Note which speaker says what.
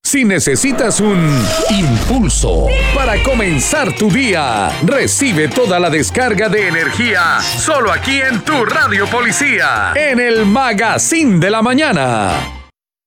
Speaker 1: Si necesitas un impulso para comenzar tu día, recibe toda la descarga de energía solo aquí en tu Radio Policía, en el Magazine de la Mañana.